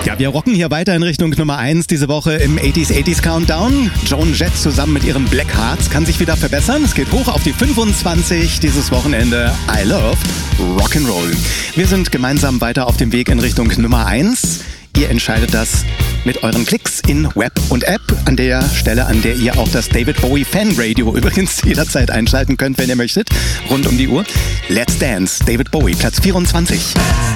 Ja, wir rocken hier weiter in Richtung Nummer 1 diese Woche im 80s Countdown. Joan Jett zusammen mit ihren Black Hearts kann sich wieder verbessern. Es geht hoch auf die 25 dieses Wochenende. I love Rock'n'Roll. Wir sind gemeinsam weiter auf dem Weg in Richtung Nummer 1. Ihr entscheidet das mit euren Klicks in Web und App. An der Stelle, an der ihr auch das David Bowie Fan Radio übrigens jederzeit einschalten könnt, wenn ihr möchtet. Rund um die Uhr. Let's Dance, David Bowie, Platz 24.